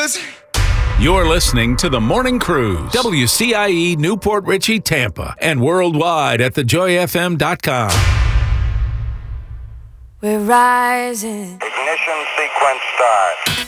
cruise. You're listening to The Morning Cruise, WCIE Newport Richey, Tampa, and worldwide at thejoyfm.com. We're rising. Ignition sequence start.